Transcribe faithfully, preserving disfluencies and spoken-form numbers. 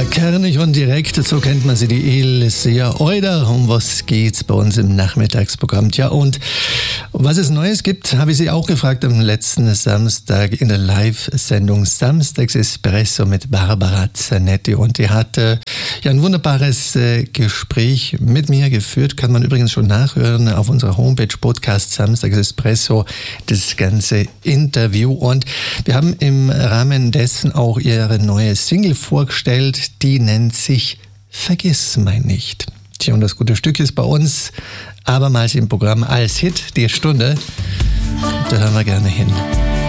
Ja, kernig und direkt, so kennt man sie, die Elysea Euder. Um was geht's bei uns im Nachmittagsprogramm? Tja, und was es Neues gibt, habe ich Sie auch gefragt am letzten Samstag in der Live-Sendung Samstags Espresso mit Barbara Zanetti. Und die hatte ja ein wunderbares äh, Gespräch mit mir geführt. Kann man übrigens schon nachhören auf unserer Homepage Podcast Samstags Espresso, das ganze Interview. Und wir haben im Rahmen dessen auch ihre neue Single vorgestellt. Die nennt sich Vergiss mein nicht. Tja, und das gute Stück ist bei uns abermals im Programm als Hit, die Stunde. Da hören wir gerne hin.